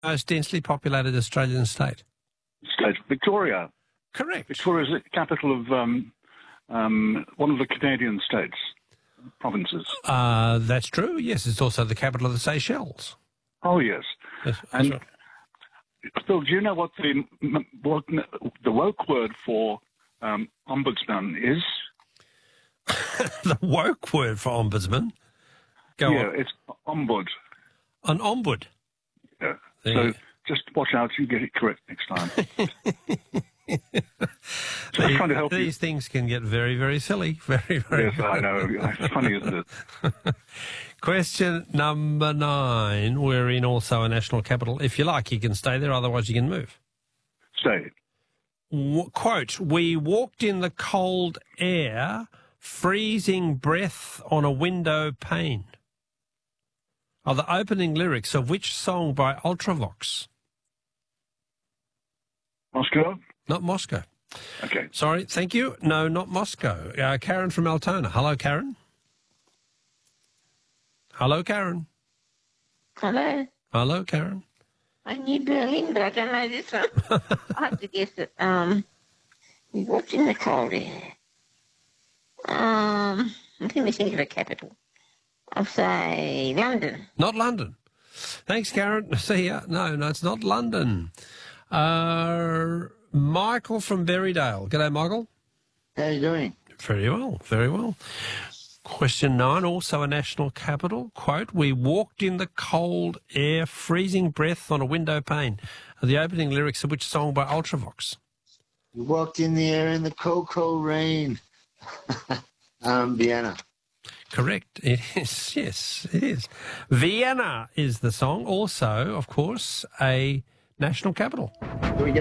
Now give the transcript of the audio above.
most densely populated Australian state? State Victoria. Correct. Victoria is the capital of one of the Canadian states, provinces. That's true, yes. It's also the capital of the Seychelles. Oh, yes. Yes, that's And right. Phil, do you know what the woke word for ombudsman is? The woke word for ombudsman? Go on. It's ombud. An ombud. Yeah. There So you- just watch out you get it correct next time. So I'm trying to help you. These things can get very, very silly. Very, very. Yes, I know. It's funny, isn't it? Question number 9. We're in also a national capital. If you like, you can stay there. Otherwise, you can move. Say, Quote, we walked in the cold air, freezing breath on a window pane. Are the opening lyrics of which song by Ultravox? Moscow? Not Moscow. Okay. Sorry, thank you. No, not Moscow. Karen from Altona. Hello, Karen. Hello, Karen. Hello. Hello, Karen. I knew Berlin, but I don't know this one. I have to guess it. We walked in the cold air. Let me think of a capital. I'll say London. Not London. Thanks, Karen. See ya. No, it's not London. Michael from Berrydale. G'day, Michael. How you doing? Very well, very well. Question 9, also a national capital. Quote, we walked in the cold air, freezing breath on a window pane. Are the opening lyrics of which song by Ultravox? You walked in the air in the cold, cold rain. Vienna. Correct. It is. Yes, it is. Vienna is the song. Also, of course, a national capital. Do we get